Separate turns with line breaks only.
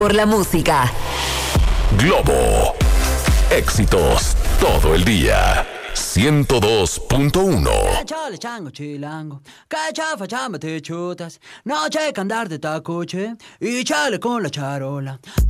Por la música.
Globo. Éxitos todo el día. 102.1.
Chale, chango, chilango, que chafa, chamba, te chutas, no checa andar de tacoche y chale con la charola.